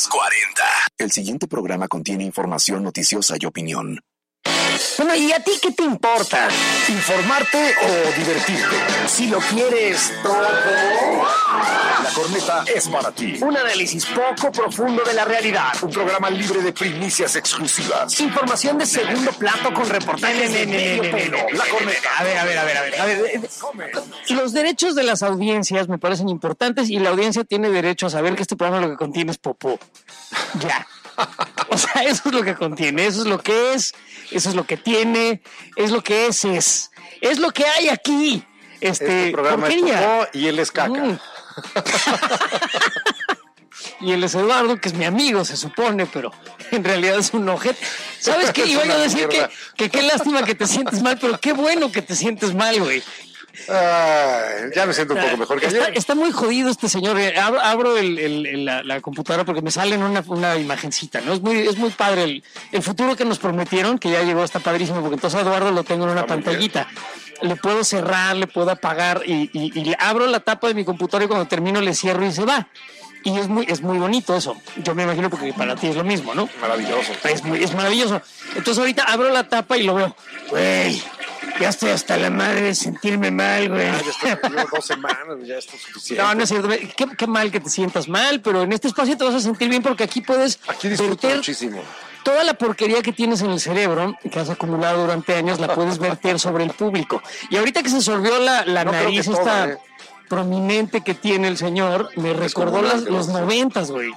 los 40. El siguiente programa contiene información noticiosa y opinión. Bueno, ¿y a ti qué te importa? ¿Informarte o divertirte? Si lo quieres todo. La Corneta es para ti. Un análisis poco profundo de la realidad. Un programa libre de primicias exclusivas. Información de segundo plato con reportajes de medio pelo. La Corneta. A ver. Los derechos de las audiencias me parecen importantes y la audiencia tiene derecho a saber que este programa lo que contiene es popó. Ya. O sea, eso es lo que contiene, eso es lo que es, eso es lo que tiene, es lo que es lo que hay aquí. Este programa porquería. Es popó y él es caca. Y él es Eduardo, que es mi amigo, se supone, pero en realidad es un ojete. ¿Sabes qué? Iba yo a decir que qué lástima que te sientes mal, pero qué bueno que te sientes mal, güey. Ya me siento un poco mejor que ayer. Está muy jodido este señor. Abro la computadora porque me sale en una imagencita, ¿no? Es muy padre el futuro que nos prometieron, que ya llegó, está padrísimo, porque entonces Eduardo lo tengo en una pantallita. Le puedo cerrar, le puedo apagar y le abro la tapa de mi computadora y cuando termino le cierro y se va. Y es muy bonito eso. Yo me imagino porque para ti es lo mismo, ¿no? Maravilloso. Es maravilloso. Entonces ahorita abro la tapa y lo veo. Güey, ya estoy hasta la madre de sentirme mal, güey. Ya llevo 2 semanas, ya esto es suficiente. No es cierto. Qué mal que te sientas mal, pero en este espacio te vas a sentir bien porque aquí puedes disfruto muchísimo. Toda la porquería que tienes en el cerebro, que has acumulado durante años, la puedes verter sobre el público. Y ahorita que se sorbió la nariz esta prominente que tiene el señor, me recordó los 90s, güey.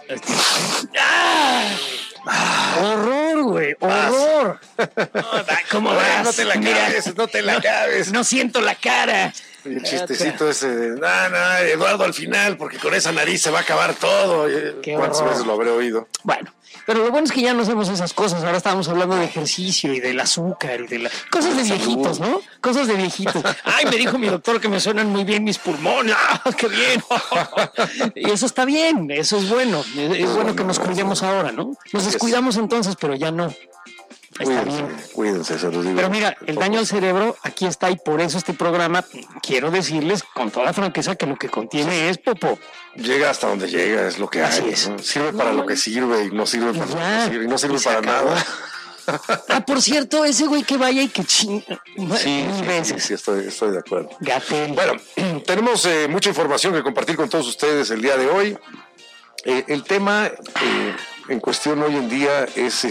Horror, güey, horror. ¿Cómo vas? No te la cabes, no te la cabes. No siento la cara. Y el chistecito ese de, Eduardo al final, porque con esa nariz se va a acabar todo. ¿Cuántas veces lo habré oído? Bueno, pero lo bueno es que ya no hacemos esas cosas. Ahora estábamos hablando de ejercicio y del azúcar y de cosas de viejitos, ¿no? Cosas de viejitos. Ay, me dijo mi doctor que me suenan muy bien mis pulmones. ¡Ah, qué bien! Y eso está bien, eso es bueno. Es bueno que nos cuidemos ahora, ¿no? Nos descuidamos entonces, pero ya no. Cuídense, se los digo. Pero mira, el daño al cerebro aquí está y por eso este programa, quiero decirles con toda franqueza que lo que contiene es popó. Llega hasta donde llega, es lo que Así hay. es. ¿No? Sirve para lo que sirve y no sirve para lo que sirve y no sirve para nada. Por cierto, ese güey que vaya y que chinga. Sí, estoy de acuerdo. Gatel. Bueno, tenemos mucha información que compartir con todos ustedes el día de hoy. El tema en cuestión hoy en día es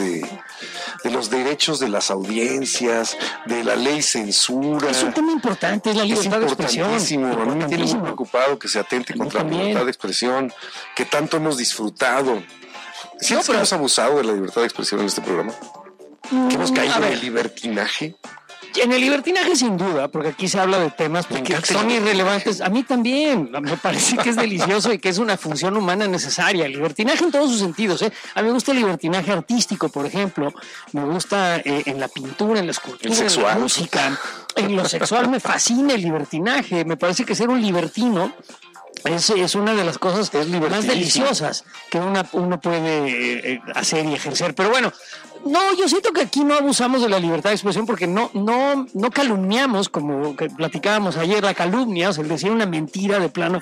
de los derechos de las audiencias, de la ley censura. Es un tema importante, es la libertad de expresión. A mí me tiene muy preocupado que se atente contra la libertad de expresión, que tanto hemos disfrutado. ¿Siempre hemos abusado de la libertad de expresión en este programa? ¿Que hemos caído en el libertinaje? En el libertinaje sin duda, porque aquí se habla de temas que son irrelevantes. A mí también, me parece que es delicioso y que es una función humana necesaria. El libertinaje en todos sus sentidos. A mí me gusta el libertinaje artístico, por ejemplo. Me gusta en la pintura, en la escultura, en la música. En lo sexual me fascina el libertinaje. Me parece que ser un libertino es una de las cosas más deliciosas que uno puede hacer y ejercer. Pero bueno, no, yo siento que aquí no abusamos de la libertad de expresión porque no calumniamos, como que platicábamos ayer, la calumnia, o sea, el decir una mentira de plano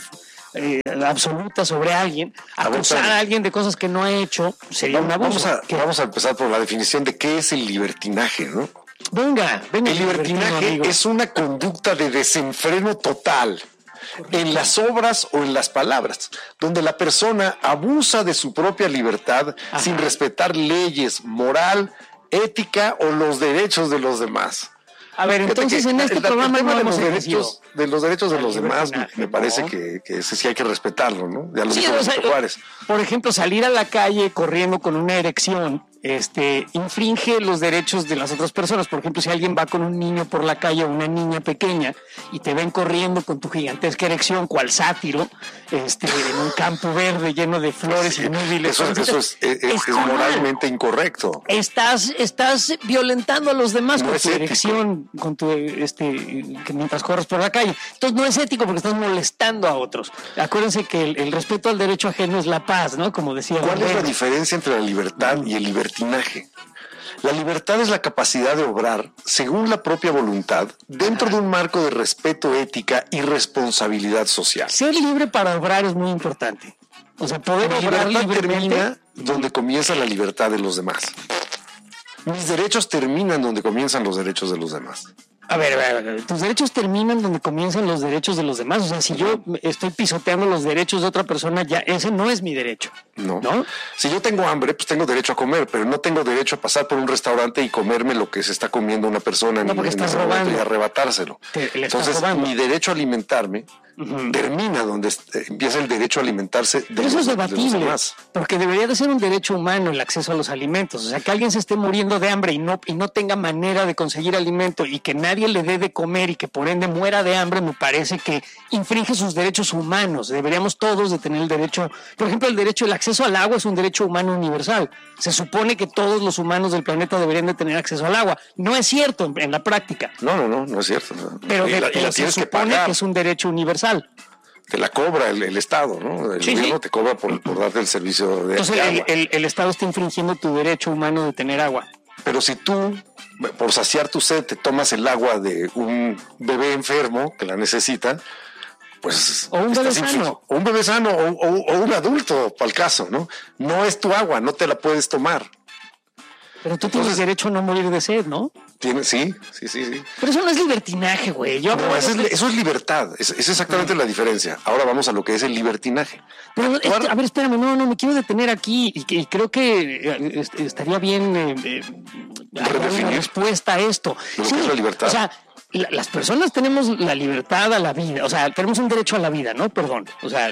absoluta sobre alguien, acusar a alguien de cosas que no ha hecho, sería un abuso. Vamos a empezar por la definición de qué es el libertinaje, ¿no? Venga. El libertinaje es una conducta de desenfreno total. Correcto. En las obras o en las palabras, donde la persona abusa de su propia libertad sin respetar leyes, moral, ética o los derechos de los demás. A ver, entonces en este programa no hemos de los derechos de los demás, me parece que ese sí hay que respetarlo, ¿no? Ya lo dijo Juárez. Por ejemplo, salir a la calle corriendo con una erección infringe los derechos de las otras personas. Por ejemplo, si alguien va con un niño por la calle o una niña pequeña y te ven corriendo con tu gigantesca erección, cual sátiro, en un campo verde lleno de flores inútiles. Eso es moralmente incorrecto. Estás violentando a los demás con tu erección, con tu que mientras corres por la calle. Entonces no es ético porque estás molestando a otros. Acuérdense que el respeto al derecho ajeno es la paz, ¿no? Como decía. ¿Cuál es la diferencia entre la libertad y el libertinaje? La libertad es la capacidad de obrar según la propia voluntad dentro de un marco de respeto, ética y responsabilidad social. Ser libre para obrar es muy importante. O sea, poder Mi obrar libertad libremente termina donde comienza la libertad de los demás. Mis derechos terminan donde comienzan los derechos de los demás. A ver, tus derechos terminan donde comienzan los derechos de los demás. O sea, si yo estoy pisoteando los derechos de otra persona, ya ese no es mi derecho. No. Si yo tengo hambre, pues tengo derecho a comer, pero no tengo derecho a pasar por un restaurante y comerme lo que se está comiendo una persona porque estás robando y arrebatárselo. Entonces, mi derecho a alimentarme termina donde empieza el derecho a alimentarse pero eso es debatible, de los demás. Porque debería de ser un derecho humano el acceso a los alimentos. O sea, que alguien se esté muriendo de hambre y no tenga manera de conseguir alimento y que nadie le dé de comer y que por ende muera de hambre, me parece que infringe sus derechos humanos. Deberíamos todos de tener el derecho, por ejemplo, el acceso al agua es un derecho humano universal. Se supone que todos los humanos del planeta deberían de tener acceso al agua. No es cierto en la práctica. No es cierto. Pero la se supone que es un derecho universal. Te la cobra el Estado, ¿no? El gobierno te cobra por darte el servicio de Entonces, agua. El Estado está infringiendo tu derecho humano de tener agua. Pero si tú, por saciar tu sed, te tomas el agua de un bebé enfermo que la necesita, pues... O un bebé sano. O un bebé sano, o un adulto, para el caso, ¿no? No es tu agua, no te la puedes tomar. Pero tú tienes derecho a no morir de sed, ¿no? Sí. Pero eso no es libertinaje, güey. Eso es libertad. Es exactamente la diferencia. Ahora vamos a lo que es el libertinaje. Pero, a ver, espérame, no, me quiero detener aquí y creo que estaría bien dar una respuesta a esto. ¿Qué es la libertad? O sea, las personas tenemos la libertad a la vida, o sea, tenemos un derecho a la vida, ¿no? Perdón. O sea,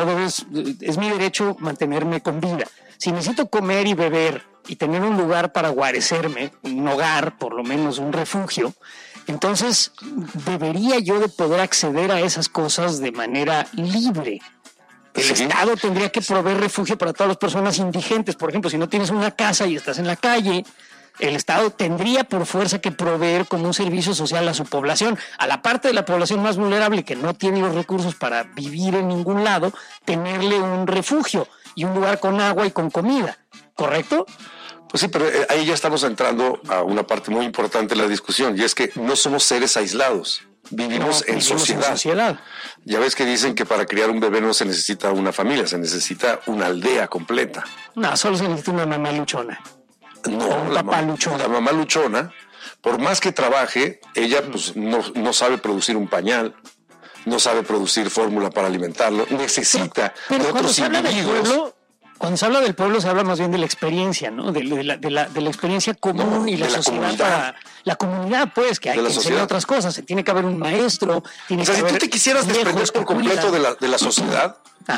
es mi derecho mantenerme con vida. Si necesito comer y beber y tener un lugar para guarecerme, un hogar, por lo menos un refugio, entonces debería yo de poder acceder a esas cosas de manera libre. El Estado tendría que proveer refugio para todas las personas indigentes. Por ejemplo, si no tienes una casa y estás en la calle, el Estado tendría por fuerza que proveer como un servicio social a su población, a la parte de la población más vulnerable que no tiene los recursos para vivir en ningún lado, tenerle un refugio y un lugar con agua y con comida, ¿correcto? Pues sí, pero ahí ya estamos entrando a una parte muy importante de la discusión, y es que no somos seres aislados, vivimos en sociedad. Ya ves que dicen que para criar un bebé no se necesita una familia, se necesita una aldea completa. No, solo se necesita una mamá luchona. No, la mamá luchona, por más que trabaje, ella pues no sabe producir un pañal, no sabe producir fórmula para alimentarlo, necesita de otros individuos. Cuando se habla del pueblo se habla más bien de la experiencia, ¿no? De la experiencia común y la sociedad para la comunidad, pues, que hay que enseñar otras cosas. Tiene que haber un maestro. Si tú te quisieras desprender por completo de la sociedad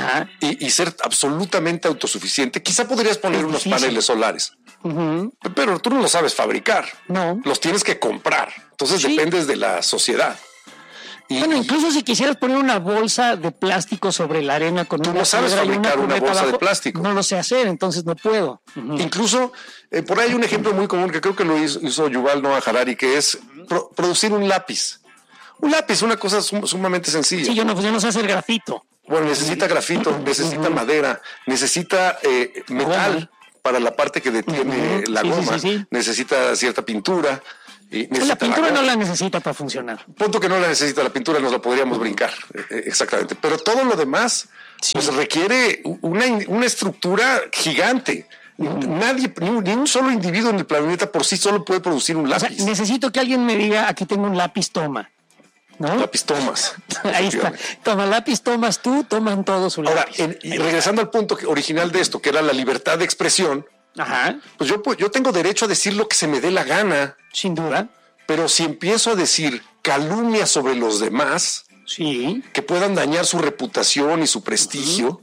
y ser absolutamente autosuficiente, quizá podrías poner unos paneles solares. Pero tú no los sabes fabricar. No. Los tienes que comprar. Entonces dependes de la sociedad. Bueno, incluso si quisieras poner una bolsa de plástico sobre la arena con tú no sabes fabricar una bolsa de plástico. No lo sé hacer, entonces no puedo. Incluso por ahí hay un ejemplo muy común que creo que lo hizo Yuval Noah Harari, que es producir un lápiz. Un lápiz, una cosa sumamente sencilla. Sí, yo no sé hacer grafito. Bueno, necesita grafito, necesita madera, necesita metal para la parte que detiene la goma, necesita cierta pintura. La pintura no la necesita para funcionar. Punto que no la necesita, la pintura nos la podríamos brincar, exactamente. Pero todo lo demás pues requiere una estructura gigante. Nadie, ni un solo individuo en el planeta por sí solo puede producir un lápiz. O sea, necesito que alguien me diga, aquí tengo un lápiz, toma. ¿No? Lápiz tomas. Ahí está. Toma lápiz, tomas tú, toman todos su lápiz. Ahora, y regresando al punto original de esto, que era la libertad de expresión, pues yo tengo derecho a decir lo que se me dé la gana. Sin duda. Pero si empiezo a decir calumnias sobre los demás, que puedan dañar su reputación y su prestigio,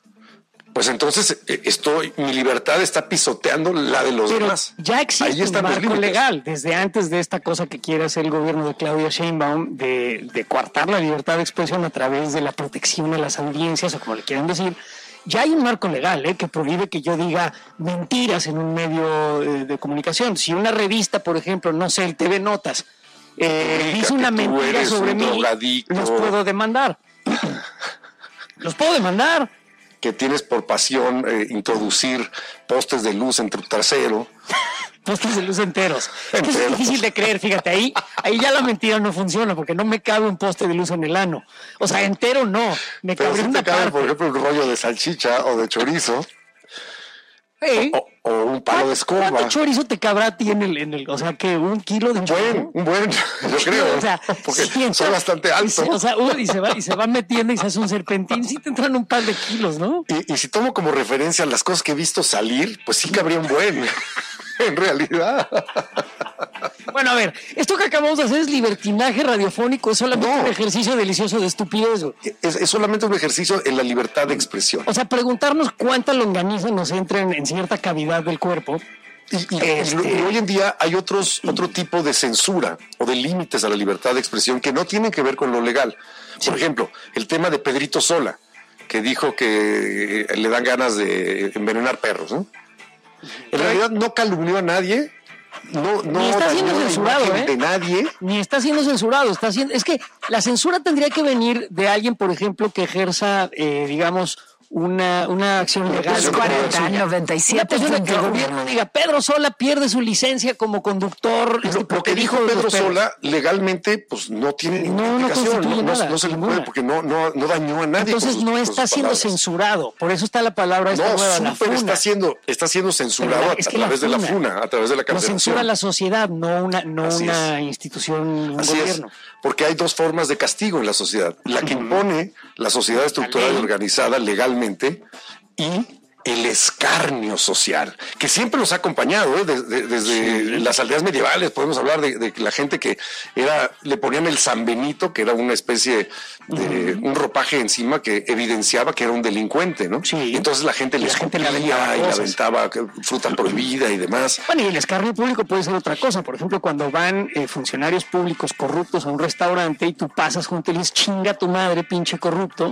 pues entonces mi libertad está pisoteando la de los demás. Ya existe un marco legal desde antes de esta cosa que quiere hacer el gobierno de Claudia Sheinbaum de coartar la libertad de expresión a través de la protección a las audiencias o como le quieran decir. Ya hay un marco legal que prohíbe que yo diga mentiras en un medio de comunicación. Si una revista, por ejemplo, no sé, el TV Notas, dice una mentira sobre mí, los puedo demandar. Los puedo demandar. Que tienes por pasión introducir postes de luz en tu trasero. postes de luz enteros. Es que es difícil de creer, fíjate, ahí ya la mentira no funciona porque no me cabe un poste de luz en el ano. O sea, entero no, me cabe una parte. Por ejemplo, un rollo de salchicha o de chorizo. O un palo de escoba. ¿Cuánto chorizo te cabrá a ti en el, o sea, que un kilo de chorizo? Un buen, yo creo, o sea, porque soy bastante alto. O sea, y se va metiendo y se hace un serpentín, sí te entran un par de kilos, ¿no? Y si tomo como referencia las cosas que he visto salir, pues sí cabría un buen, en realidad. Bueno, a ver, esto que acabamos de hacer es libertinaje radiofónico, es solamente un ejercicio delicioso de estupidez. Es solamente un ejercicio en la libertad de expresión. O sea, preguntarnos cuánta longaniza nos entra en cierta cavidad del cuerpo. Y hoy en día hay otro tipo de censura o de límites a la libertad de expresión que no tienen que ver con lo legal. Por ejemplo, el tema de Pedrito Sola, que dijo que le dan ganas de envenenar perros, ¿no? En realidad no calumnió a nadie. Ni está siendo censurado, de nadie. Ni está siendo censurado. Es que la censura tendría que venir de alguien, por ejemplo, que ejerza, digamos, una acción legal. 40-97. Una que el gobierno diga, Pedro Sola pierde su licencia como conductor. Lo que dijo Pedro Sola legalmente, pues no tiene ninguna implicación. No se le puede porque no dañó a nadie. Entonces no está siendo censurado. Por eso está la palabra esta nueva, la funa. Está siendo censurado a través de la funa, a través de la cancelación. Lo censura la sociedad, no una institución, un gobierno. Es, porque hay dos formas de castigo en la sociedad. La que impone la sociedad estructurada y organizada legalmente y el escarnio social, que siempre nos ha acompañado, desde las aldeas medievales. Podemos hablar de la gente que le ponían el San Benito, que era una especie de un ropaje encima que evidenciaba que era un delincuente, ¿no? Sí. Y entonces la gente le escupía y le aventaba fruta prohibida y demás. Bueno, y el escarnio público puede ser otra cosa. Por ejemplo, cuando van funcionarios públicos corruptos a un restaurante y tú pasas junto y le dices, chinga tu madre, pinche corrupto.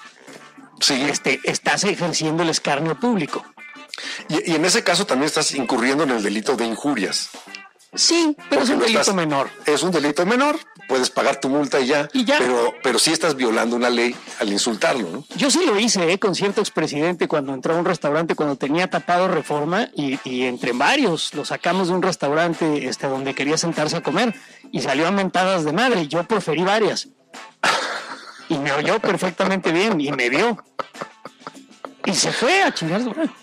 Sí. Estás ejerciendo el escarnio público. Y en ese caso también estás incurriendo en el delito de injurias. Sí, pero es un delito menor. Es un delito menor, puedes pagar tu multa y ya. Pero sí estás violando una ley al insultarlo, ¿no? Yo sí lo hice, con cierto expresidente cuando entró a un restaurante, cuando tenía tapado Reforma, y entre varios lo sacamos de un restaurante donde quería sentarse a comer, y salió a mentadas de madre, y yo proferí varias. Y me oyó perfectamente bien, y me vio. Y se fue a chingar.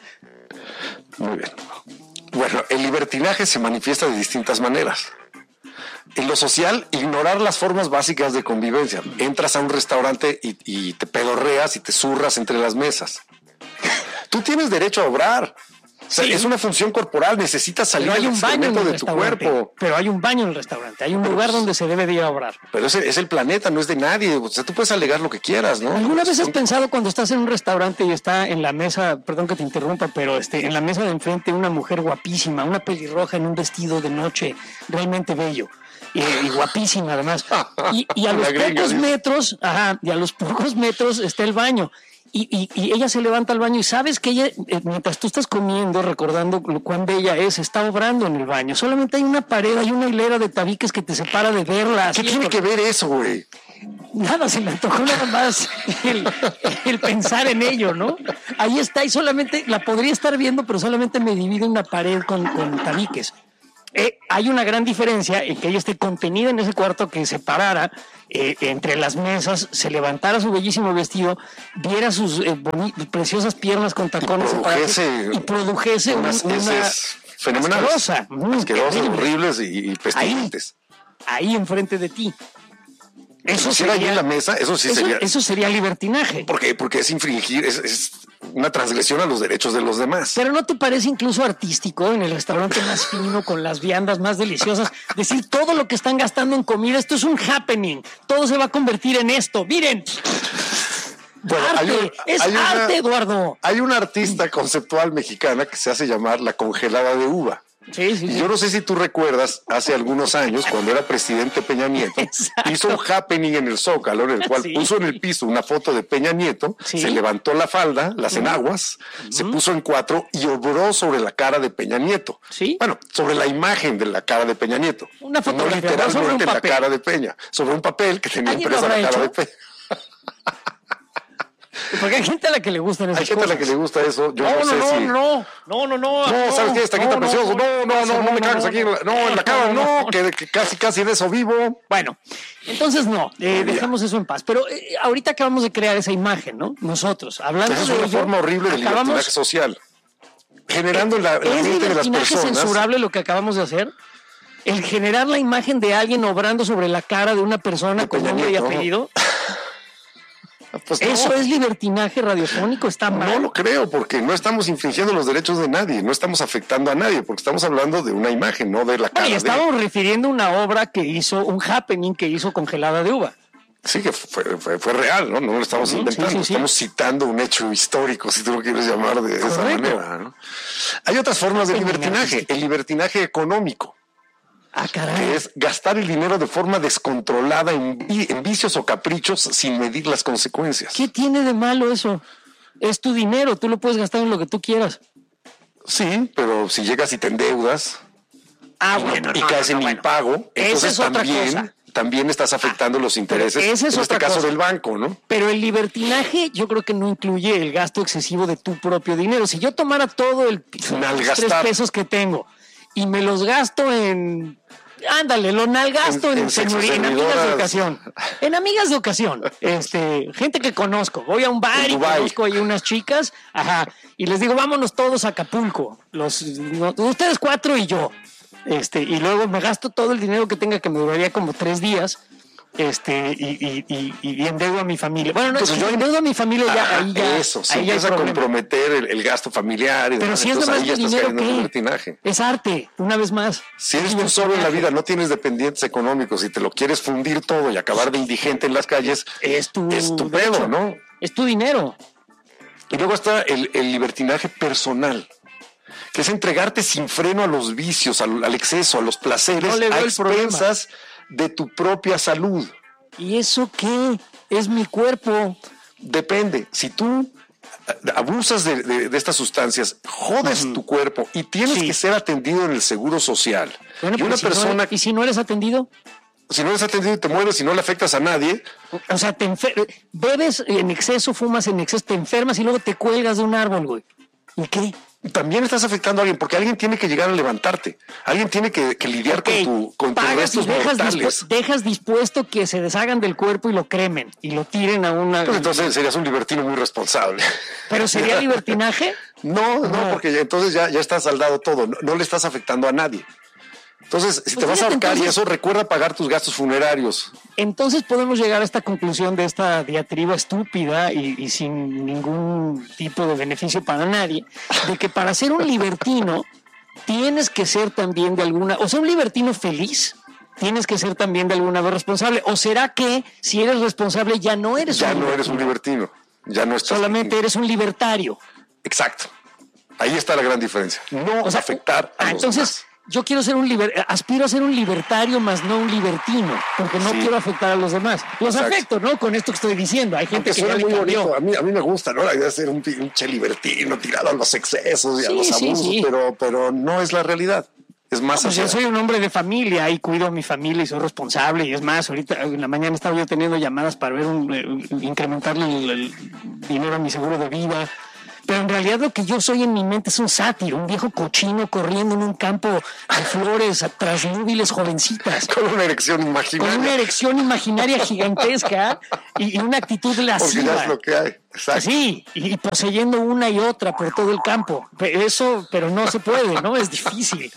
Muy bien. Bueno, el libertinaje se manifiesta de distintas maneras. En lo social, ignorar las formas básicas de convivencia. Entras a un restaurante y te pedorreas y te zurras entre las mesas. Tú tienes derecho a obrar. O sea, es una función corporal, necesitas salir del excremento de tu cuerpo. Pero hay un baño en el restaurante, hay un lugar donde se debe de ir a obrar. Pero es el planeta, no es de nadie. O sea, tú puedes alegar lo que quieras, ¿no? ¿Alguna vez has pensado cuando estás en un restaurante y está en la mesa, perdón que te interrumpa, pero en la mesa de enfrente una mujer guapísima, una pelirroja en un vestido de noche, realmente bello? Y guapísima además. Y a los pocos metros está el baño. Y ella se levanta al baño y sabes que ella, mientras tú estás comiendo, recordando cuán bella es, está obrando en el baño. Solamente hay una pared, hay una hilera de tabiques que te separa de verla. ¿Qué tiene que ver eso, güey? Nada, se me antojó nada más el pensar en ello, ¿no? Ahí está y solamente la podría estar viendo, pero solamente me divide una pared con tabiques. Hay una gran diferencia en que ella esté contenida en ese cuarto, que se parara entre las mesas, se levantara su bellísimo vestido, viera sus preciosas piernas con tacones y produjese unas fenomenales, asquerosas, horribles y pestilentes. Ahí enfrente de ti. Eso sería ahí en la mesa, eso sería libertinaje. Porque es infringir, es una transgresión a los derechos de los demás. Pero ¿no te parece incluso artístico en el restaurante más fino, con las viandas más deliciosas, decir todo lo que están gastando en comida, esto es un happening, todo se va a convertir en esto, miren? Bueno, arte, Eduardo. Hay una artista conceptual mexicana que se hace llamar la congelada de uva. Sí. Yo no sé si tú recuerdas, hace algunos años, cuando era presidente Peña Nieto, hizo un happening en el Zócalo, en el cual puso en el piso una foto de Peña Nieto, se levantó la falda, las enaguas, se puso en cuatro y obró sobre la cara de Peña Nieto. ¿Sí? Bueno, sobre la imagen de la cara de Peña Nieto. Una foto no literalmente la cara de Peña, sobre un papel que tenía impresa la cara de Peña. Porque hay gente a la que le gustan esas cosas. Hay gente a la que le gusta eso. Yo no sé si... No, ¿sabes qué? Esta quinta precioso. No me cagas aquí. No, en la cama, no. Que casi de eso vivo. Bueno, entonces dejamos eso en paz. Pero ahorita acabamos de crear esa imagen, ¿no? Nosotros, hablando de ello. Es una forma horrible de libertinaje social. Generando la mente de las personas. ¿Es libertinaje censurable lo que acabamos de hacer? El generar la imagen de alguien obrando sobre la cara de una persona con nombre y apellido. Pues ¿eso es libertinaje radiofónico? ¿Está mal? No lo creo, porque no estamos infringiendo los derechos de nadie, no estamos afectando a nadie, porque estamos hablando de una imagen, no de la cara. Y estamos refiriendo a una obra que hizo, un happening que hizo Congelada de Uva. Sí, que fue real, ¿no? No lo estamos inventando, estamos citando un hecho histórico, si tú lo quieres llamar de esa manera, ¿no? Hay otras formas de libertinaje, el libertinaje económico. Caray. Que es gastar el dinero de forma descontrolada en vicios o caprichos sin medir las consecuencias. ¿Qué tiene de malo eso? Es tu dinero, tú lo puedes gastar en lo que tú quieras. Sí, pero si llegas y te endeudas y caes en impago, entonces también estás afectando los intereses, en este caso del banco, ¿no? Pero el libertinaje yo creo que no incluye el gasto excesivo de tu propio dinero. Si yo tomara todo los 3 pesos que tengo y me los gasto en... lo nalgasto en amigas de ocasión. En amigas de ocasión. Gente que conozco. Voy a un bar y conozco ahí unas chicas. Y les digo, vámonos todos a Acapulco. Ustedes 4 y yo. Y luego me gasto todo el dinero que tenga, que me duraría como 3 días. Y endeudo a mi familia. Bueno, no, si yo endeudo a mi familia eso, si empieza a comprometer el gasto familiar. Pero si es nomás tu dinero, ¿qué? Es arte, una vez más. Si eres tú solo en la vida, no tienes dependientes económicos y te lo quieres fundir todo y acabar de indigente en las calles, es tu pedo, ¿no? Es tu dinero. Y luego está el libertinaje personal, que es entregarte sin freno a los vicios, al exceso, a los placeres, a expensas de tu propia salud. ¿Y eso qué? Es mi cuerpo. Depende. Si tú abusas de estas sustancias, jodes tu cuerpo y tienes que ser atendido en el seguro social. Bueno, y una persona... ¿Y si no eres atendido? Si no eres atendido y te mueres y no le afectas a nadie... O sea, bebes en exceso, fumas en exceso, te enfermas y luego te cuelgas de un árbol, güey. ¿Y qué? También estás afectando a alguien, porque alguien tiene que llegar a levantarte. Alguien tiene que lidiar con tus restos mortales. Dejas dispuesto que se deshagan del cuerpo y lo cremen y lo tiren a una... Pues entonces serías un libertino muy responsable. ¿Pero sería libertinaje? No, porque entonces ya está saldado todo. No le estás afectando a nadie. Entonces, si te vas a ahorcar y eso, recuerda pagar tus gastos funerarios. Entonces podemos llegar a esta conclusión de esta diatriba estúpida y sin ningún tipo de beneficio para nadie, de que para ser un libertino tienes que ser también de alguna... O sea, un libertino feliz tienes que ser también de alguna vez responsable. ¿O será que si eres responsable ya no eres un libertino? Ya no eres un libertino. Ya no estás... Solamente eres un libertario. Exacto. Ahí está la gran diferencia. No afectar a los demás. Yo quiero ser aspiro a ser un libertario, más no un libertino, porque no quiero afectar a los demás. Los afecto, ¿no? Con esto que estoy diciendo. Hay gente que suena muy bonito. A mí me gusta, ¿no? La idea de ser un pinche libertino tirado a los excesos y a los abusos, pero no es la realidad. Es más yo soy un hombre de familia y cuido a mi familia y soy responsable. Y es más, ahorita en la mañana estaba yo teniendo llamadas para ver incrementarle el dinero a mi seguro de vida. Pero en realidad lo que yo soy en mi mente es un sátiro, un viejo cochino corriendo en un campo de flores tras núbiles jovencitas. Con una erección imaginaria. Con una erección imaginaria gigantesca y una actitud lasciva. Porque ya es lo que hay. Exacto. Sí, y poseyendo una y otra por todo el campo. Eso, pero no se puede, ¿no? Es difícil.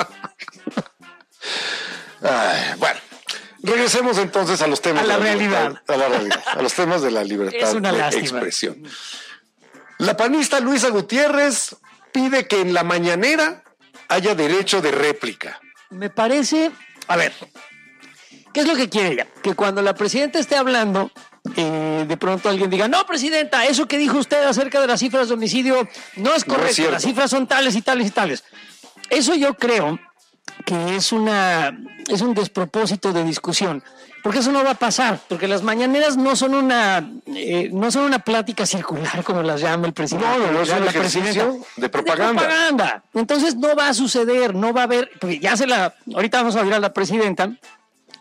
Bueno. Regresemos entonces a los temas de la realidad. A los temas de la libertad de expresión. La panista Luisa Gutiérrez pide que en la mañanera haya derecho de réplica. Me parece... A ver, ¿qué es lo que quiere ella? Que cuando la presidenta esté hablando, de pronto alguien diga, no, presidenta, eso que dijo usted acerca de las cifras de homicidio no es correcto, no es las cifras son tales y tales y tales. Eso yo creo que es un despropósito de discusión, porque eso no va a pasar, porque las mañaneras no son una plática circular como las llama el presidente. No es un ejercicio de propaganda. Entonces no va a suceder, no va a haber, porque ahorita vamos a oír a la presidenta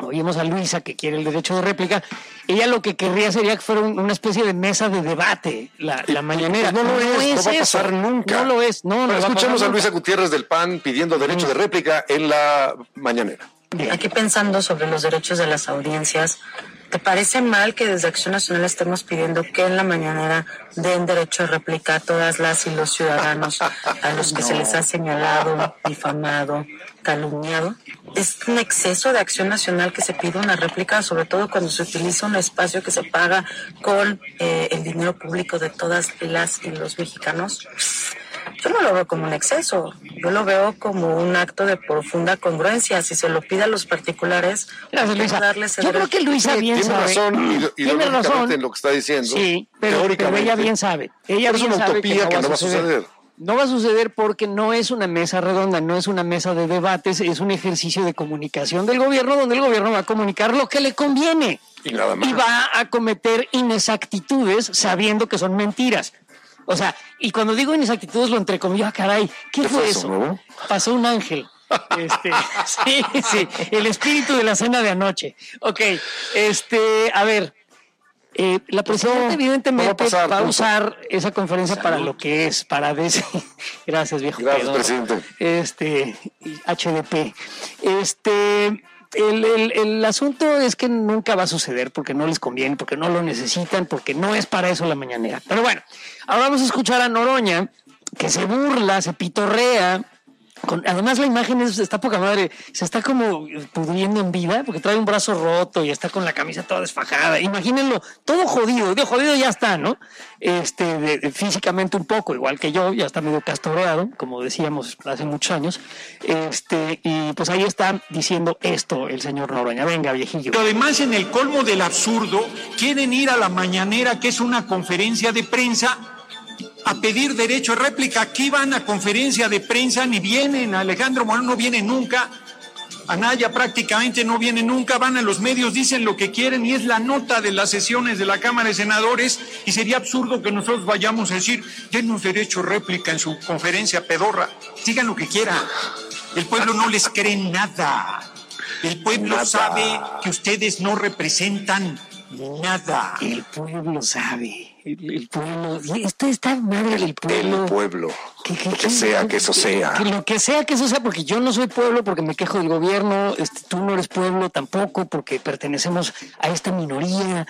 oímos a Luisa que quiere el derecho de réplica, ella lo que querría sería que fuera una especie de mesa de debate la mañanera. Pues no va a pasar nunca. No lo es, no. Bueno, escuchemos a Luisa Gutiérrez del PAN pidiendo derecho de réplica en la mañanera. Aquí pensando sobre los derechos de las audiencias, ¿te parece mal que desde Acción Nacional estemos pidiendo que en la mañanera den derecho de réplica a todas las y los ciudadanos a los que se les ha señalado, difamado, calumniado? Es un exceso de Acción Nacional que se pide una réplica, sobre todo cuando se utiliza un espacio que se paga con el dinero público de todas las y los mexicanos. Yo no lo veo como un exceso, yo lo veo como un acto de profunda congruencia. Si se lo pide a los particulares, gracias, Luisa. Yo creo que Luisa bien tiene sabe. Razón, tiene razón en lo que está diciendo. Sí, pero ella bien sabe. Ella bien es una sabe utopía que no va a suceder. No va a suceder porque no es una mesa redonda, no es una mesa de debates, es un ejercicio de comunicación del gobierno donde el gobierno va a comunicar lo que le conviene. Y nada más. Y va a cometer inexactitudes sabiendo que son mentiras. O sea, y cuando digo inexactitudes lo entrecomillo, caray, ¿qué fue eso? ¿No? Pasó un ángel. Sí, el espíritu de la cena de anoche. Ok, a ver, la presidenta evidentemente va a usar esa conferencia para lo que es, para decir, gracias viejo. Gracias, presidente. HDP. El asunto es que nunca va a suceder porque no les conviene, porque no lo necesitan, porque no es para eso la mañanera. Pero bueno, ahora vamos a escuchar a Noroña, que se burla, se pitorrea. Además la imagen está poca madre, se está como pudriendo en vida porque trae un brazo roto y está con la camisa toda desfajada. Imagínenlo, todo jodido, jodido ya está, ¿no? Físicamente un poco, igual que yo, ya está medio castorreado, como decíamos hace muchos años. Y pues ahí está diciendo esto el señor Noroña. Venga, viejillo. Pero además, en el colmo del absurdo, quieren ir a la mañanera, que es una conferencia de prensa, a pedir derecho de réplica. Aquí van a conferencia de prensa, ni vienen. Alejandro Moreno no viene nunca, Anaya prácticamente no viene nunca, van a los medios, dicen lo que quieren y es la nota de las sesiones de la Cámara de Senadores, y sería absurdo que nosotros vayamos a decir, denos derecho de réplica en su conferencia pedorra. Digan lo que quieran, el pueblo no les cree nada, el pueblo sabe que ustedes no representan nada. El pueblo sabe. El pueblo, esto está madre del pueblo. El pueblo. Que sea que eso sea. Lo que sea que eso sea, porque yo no soy pueblo, porque me quejo del gobierno, tú no eres pueblo tampoco, porque pertenecemos a esta minoría,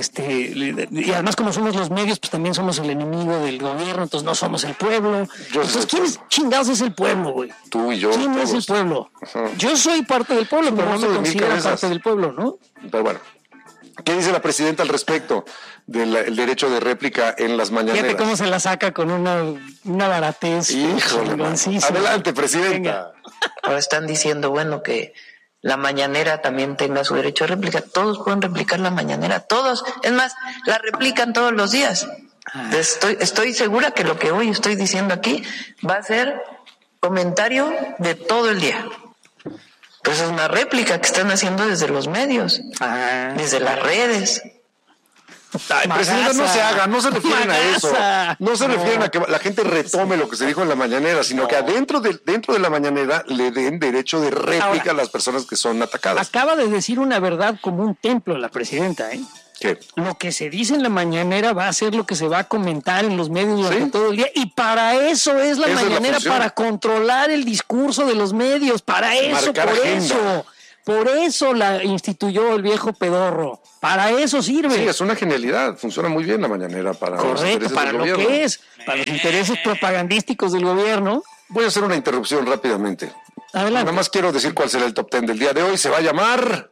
y además como somos los medios, pues también somos el enemigo del gobierno, entonces no somos el pueblo. Entonces, ¿quién chingados es el pueblo, güey? Tú y yo. ¿Quién todos. es el pueblo? Ajá. Yo soy parte del pueblo, pero no me considero parte del pueblo, ¿no? Pero bueno. ¿Qué dice la presidenta al respecto del derecho de réplica en las mañaneras? Fíjate cómo se la saca con una baratez. Híjole, adelante, presidenta. Venga. Ahora están diciendo, bueno, que la mañanera también tenga su derecho de réplica. Todos pueden replicar la mañanera, todos. Es más, la replican todos los días. Estoy segura que lo que hoy estoy diciendo aquí va a ser comentario de todo el día. Pues es una réplica que están haciendo desde los medios, desde las redes. Ay, presidenta, no se haga, no se refieren a eso. No se refieren a que la gente retome lo que se dijo en la mañanera, sino que dentro de la mañanera le den derecho de réplica a las personas que son atacadas. Acaba de decir una verdad como un templo la presidenta, ¿eh? ¿Qué? Lo que se dice en la mañanera va a ser lo que se va a comentar en los medios durante todo el día, y para eso es la mañanera, para controlar el discurso de los medios, para eso, por eso la instituyó el viejo pedorro, para eso sirve. Sí, es una genialidad, funciona muy bien la mañanera para los intereses para del lo gobierno. Que es, para los intereses propagandísticos del gobierno. Voy a hacer una interrupción rápidamente. Adelante. Nada más quiero decir cuál será el top 10 del día de hoy. Se va a llamar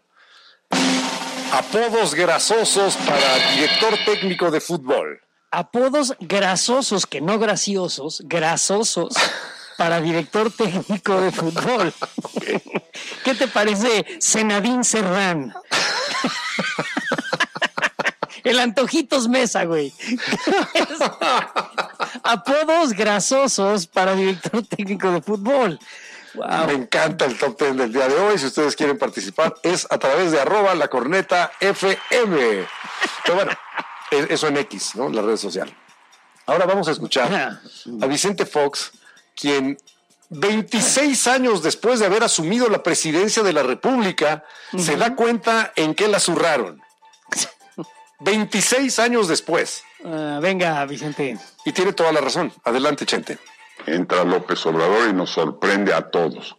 Apodos grasosos para director técnico de fútbol. Apodos grasosos, que no graciosos, grasosos para director técnico de fútbol. ¿Qué te parece Zenadín Serrán? El Antojitos Mesa, güey. Apodos grasosos para director técnico de fútbol. Wow. Me encanta el top 10 del día de hoy. Si ustedes quieren participar, es a través de @lacornetafm. Pero bueno, eso en X, ¿no? La red social. Ahora vamos a escuchar a Vicente Fox, quien 26 años después de haber asumido la presidencia de la República, se da cuenta en qué la zurraron. 26 años después. Venga, Vicente. Y tiene toda la razón. Adelante, Chente. Entra López Obrador y nos sorprende a todos.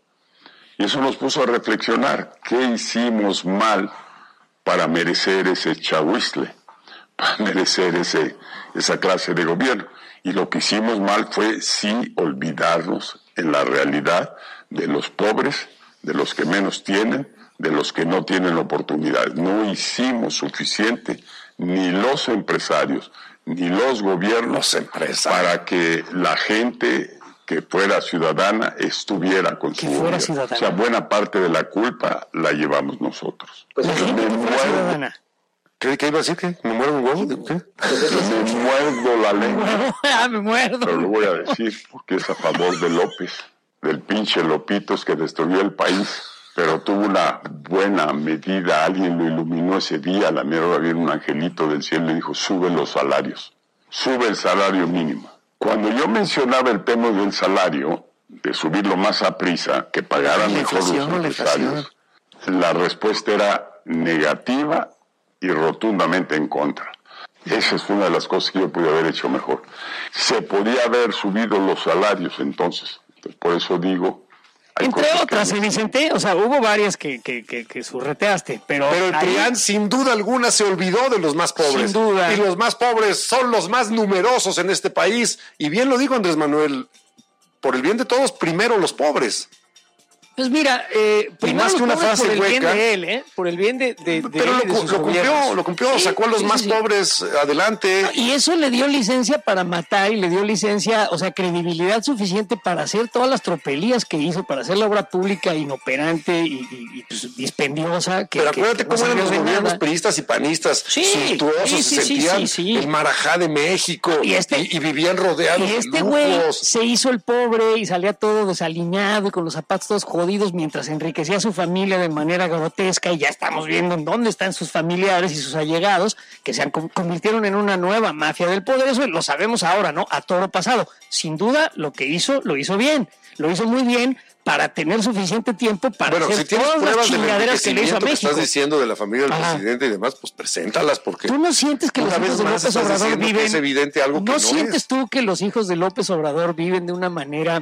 Y eso nos puso a reflexionar. ¿Qué hicimos mal para merecer ese chahuizle? Para merecer esa clase de gobierno. Y lo que hicimos mal fue sí olvidarnos en la realidad de los pobres, de los que menos tienen, de los que no tienen oportunidades. No hicimos suficiente, ni los empresarios, ni los gobiernos, para que la gente que fuera ciudadana estuviera con su gobierno. O sea, buena parte de la culpa la llevamos nosotros. Pues la gente que fuera ciudadana. ¿Qué iba a decir? ¿Qué? ¿Me muerdo un huevo? ¿Qué? Me muerdo la lengua. Me muerdo. Pero lo voy a decir porque es a favor de López, del pinche Lopitos que destruyó el país. Pero tuvo una buena medida, alguien lo iluminó ese día, a la mera hora vino un angelito del cielo y le dijo, sube los salarios, sube el salario mínimo. Cuando yo mencionaba el tema del salario, de subirlo más a prisa, que pagaran mejor los empresarios, la respuesta era negativa y rotundamente en contra. Esa es una de las cosas que yo pude haber hecho mejor. Se podía haber subido los salarios entonces por eso digo... Entre otras, Vicente, o sea, hubo varias que surreteaste, pero el PRIAN sin duda alguna se olvidó de los más pobres. Sin duda. Y los más pobres son los más numerosos en este país. Y bien lo dijo Andrés Manuel, por el bien de todos, primero los pobres. Pues mira, primero más que una frase por el hueca, bien de él, por el bien de pero lo cumplió, sí, sacó a los más pobres adelante. No, y eso le dio licencia para matar y le dio licencia, o sea, credibilidad suficiente para hacer todas las tropelías que hizo, para hacer la obra pública inoperante y pues, dispendiosa. Pero acuérdate cómo eran los gobiernos priistas y panistas, suntuosos, se sentían el Marajá de México y vivían rodeados de lujos. Y este güey se hizo el pobre y salía todo desaliñado y con los zapatos todos jodidos mientras enriquecía a su familia de manera grotesca, y ya estamos viendo en dónde están sus familiares y sus allegados, que se convirtieron en una nueva mafia del poder. Eso lo sabemos ahora, ¿no? A toro pasado. Sin duda, lo que hizo, lo hizo bien. Lo hizo muy bien para tener suficiente tiempo para hacer todas las chingaderas que le hizo a México. Estás diciendo de la familia del presidente y demás, pues preséntalas, porque tú no sientes que los hijos de López Obrador viven. Es evidente algo que ¿No sientes tú que los hijos de López Obrador viven de una manera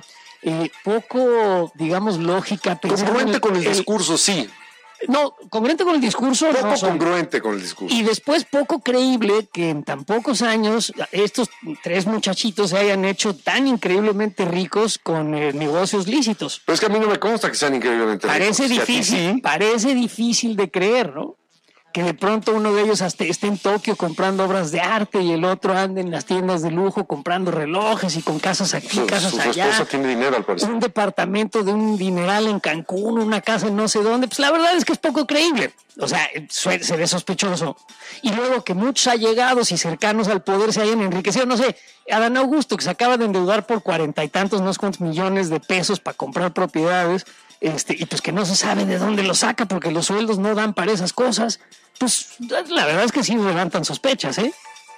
poco, digamos, lógica? Congruente con el discurso, sí. No, congruente con el discurso. Poco congruente con el discurso. Y después poco creíble que en tan pocos años estos tres muchachitos se hayan hecho tan increíblemente ricos con negocios lícitos. Pero es que a mí no me consta que sean increíblemente ricos. Parece difícil de creer, ¿no? Que de pronto uno de ellos hasta esté en Tokio comprando obras de arte y el otro ande en las tiendas de lujo comprando relojes y con casas aquí, casas allá. Su esposa tiene dinero, al parecer. Un departamento de un dineral en Cancún, una casa en no sé dónde. Pues la verdad es que es poco creíble. O sea, se ve sospechoso. Y luego que muchos allegados y cercanos al poder se hayan enriquecido. No sé, Adán Augusto, que se acaba de endeudar por 40 y tantos, no sé cuántos millones de pesos para comprar propiedades, y pues que no se sabe de dónde lo saca porque los sueldos no dan para esas cosas. Pues la verdad es que sí levantan sospechas, ¿eh?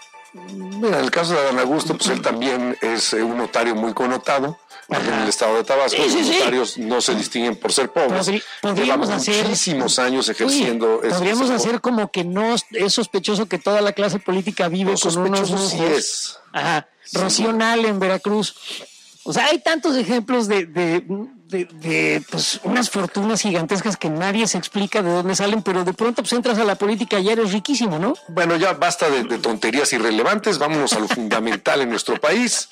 Mira, en el caso de Adán Augusto, pues él también es un notario muy connotado. En el estado de Tabasco, los notarios no se distinguen por ser pobres. Podríamos hacer muchísimos años ejerciendo eso. Podríamos hacer como que no es sospechoso que toda la clase política vive con unos lujos. Sí es. Ajá. Rocío Nale en Veracruz. O sea, hay tantos ejemplos de pues unas fortunas gigantescas que nadie se explica de dónde salen, pero de pronto pues entras a la política y ya eres riquísimo, ¿no? Bueno, ya basta de tonterías irrelevantes, vámonos a lo fundamental en nuestro país.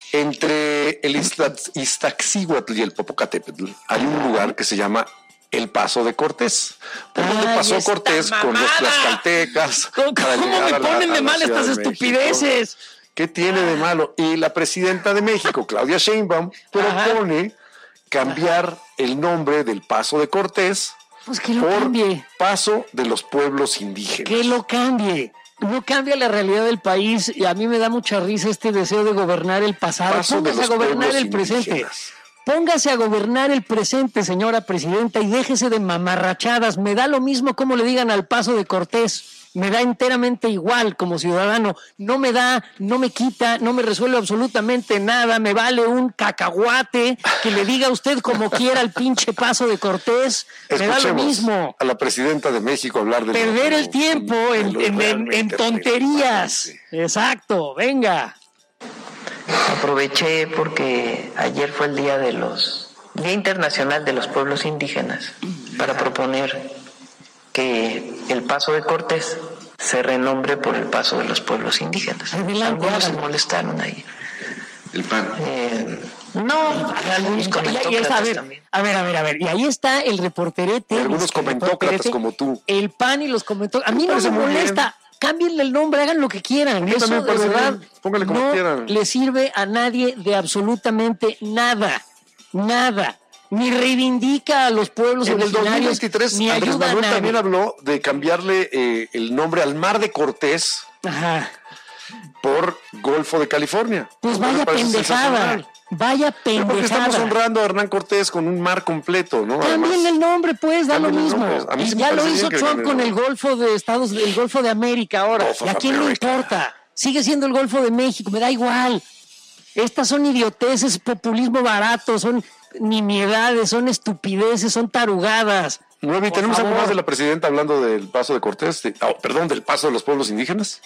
Entre el Iztaccíhuatl y el Popocatépetl hay un lugar que se llama El Paso de Cortés, por donde pasó Cortés con los tlaxcaltecas. ¿Cómo me ponen de mal estas estupideces? ¿Qué tiene de malo? Y la presidenta de México, Claudia Sheinbaum, propone cambiar el nombre del Paso de Cortés pues que lo cambie. Paso de los pueblos indígenas. Que lo cambie. No cambia la realidad del país y a mí me da mucha risa este deseo de gobernar el pasado. Póngase a gobernar el presente. Póngase a gobernar el presente, señora presidenta, y déjese de mamarrachadas. Me da lo mismo como le digan al Paso de Cortés. Me da enteramente igual como ciudadano. No me da, no me quita, no me resuelve absolutamente nada. Me vale un cacahuate que le diga a usted como quiera el pinche Paso de Cortés. Me da lo mismo. A la presidenta de México hablar de... Perder el tiempo en tonterías. Exacto, venga. Aproveché porque ayer fue el Día Internacional de los Pueblos Indígenas para proponer que el Paso de Cortés se renombre por el Paso de los Pueblos Indígenas. Algunos se molestaron ahí. El PAN. No, algunos comentócratas también. A ver. Y ahí está el reporterete. Y algunos comentócratas como tú. El PAN y los comentócratas. A mí no me molesta. Cámbienle el nombre, hagan lo que quieran. Eso de verdad póngale como quieran. Le sirve a nadie de absolutamente nada. Nada. Ni reivindica a los pueblos originarios. En el 2023, ni Andrés ayuda Manuel a nadie. también habló de cambiarle el nombre al Mar de Cortés. Ajá. Por Golfo de California. Pues vaya pendejada. Vaya pendejada. Porque estamos honrando a Hernán Cortés con un mar completo, ¿no? Cámbienle el nombre, pues, da lo mismo. Sí ya lo hizo Trump con el Golfo de el Golfo de América ahora. ¿Y a quién le importa? Sigue siendo el Golfo de México, me da igual. Estas son idioteces, populismo barato, son nimiedades, son estupideces, son tarugadas. Nuevi, ¿tenemos algo más de la presidenta hablando del Paso de Cortés? Del Paso de los Pueblos Indígenas.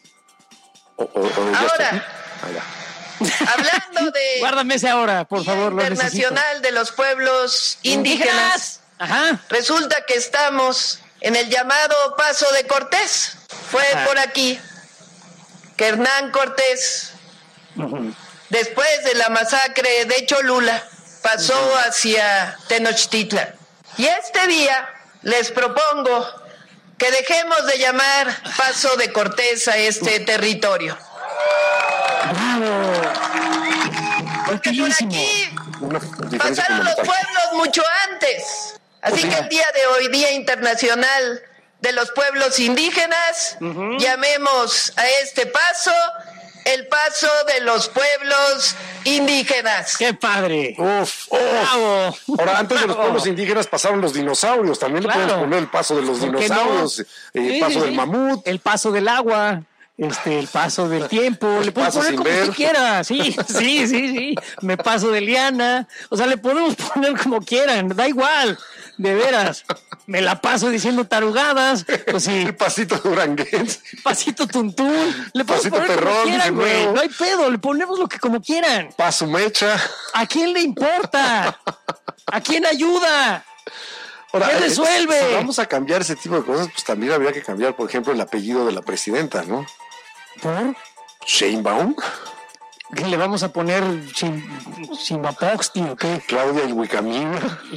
Ahora, hablando de... Guárdame ese ahora, por favor. Internacional de los Pueblos Indígenas. Ajá. Resulta que estamos en el llamado Paso de Cortés. Fue por aquí que Hernán Cortés, después de la masacre de Cholula, pasó hacia Tenochtitlan. Y este día les propongo que dejemos de llamar Paso de Cortés a este territorio. ¡Bravo! Porque por aquí pasaron los pueblos mucho antes. Así que el día de hoy, Día Internacional de los Pueblos Indígenas, llamemos a este paso el Paso de los Pueblos Indígenas. ¡Qué padre! ¡Bravo! Ahora, antes de los pueblos indígenas pasaron los dinosaurios. También le podemos poner el Paso de los dinosaurios, el Paso del mamut. El Paso del agua. El paso del tiempo, le puedes poner como usted quiera, sí, me paso de liana, o sea, le podemos poner como quieran, da igual, de veras, me la paso diciendo tarugadas, pues sí. El pasito duranguense. Pasito tuntún, le podemos pasito poner perrón, como quieran, güey, no hay pedo, le ponemos lo que como quieran. Paso mecha. ¿A quién le importa? ¿A quién ayuda? Ahora, ¿qué resuelve? Si vamos a cambiar ese tipo de cosas, pues también habría que cambiar, por ejemplo, el apellido de la presidenta, ¿no? ¿Por? Sheinbaum. ¿Qué le vamos a poner? ¿Chimbapoxti o qué? Claudia Ilhuicamina.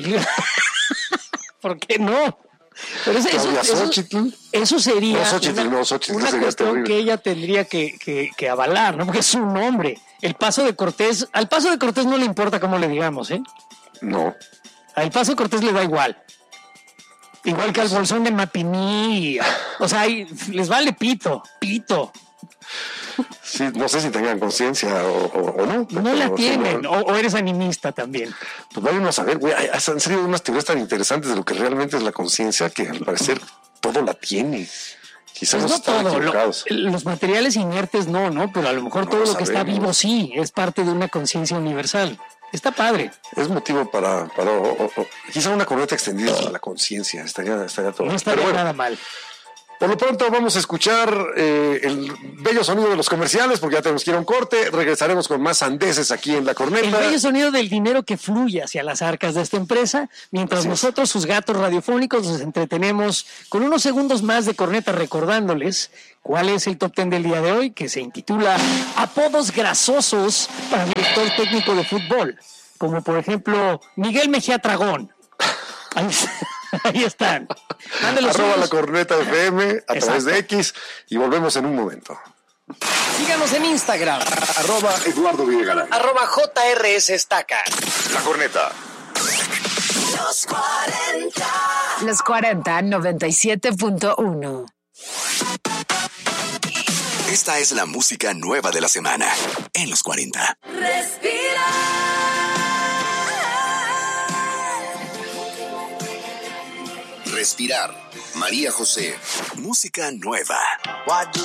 ¿Por qué no? Pero eso sería una cuestión que ella tendría que avalar, ¿no? Porque es su nombre. El Paso de Cortés, al Paso de Cortés no le importa cómo le digamos, ¿eh? No. Al Paso de Cortés le da igual. Igual que al Bolsón de Mapimí. O sea, les vale pito. Sí, no sé si tengan conciencia o no. No la tienen, o eres animista también. Pues vámonos a ver, güey, han salido unas teorías tan interesantes de lo que realmente es la conciencia que al parecer todo la tiene. Quizás pues no están equivocados. Los materiales inertes no, pero a lo mejor todo lo que está vivo sí, es parte de una conciencia universal. Está padre. Es motivo para quizá una corriente extendida para la conciencia, estaría todo. No estaría nada mal. Por lo pronto vamos a escuchar el bello sonido de los comerciales porque ya tenemos que ir a un corte. Regresaremos con más sandeces aquí en La Corneta. El bello sonido del dinero que fluye hacia las arcas de esta empresa, mientras nosotros, sus gatos radiofónicos, nos entretenemos con unos segundos más de Corneta recordándoles cuál es el top 10 del día de hoy, que se intitula Apodos grasosos para director técnico de fútbol, como por ejemplo Miguel Mejía Tragón. Ahí están. @ La Corneta FM a través de X y volvemos en un momento. Síganos en Instagram. @Eduardo Villegalán. @JRS Estaca. La Corneta. Los 40 97.1. Esta es la música nueva de la semana en los 40. Respira. Respirar. María José. Música nueva.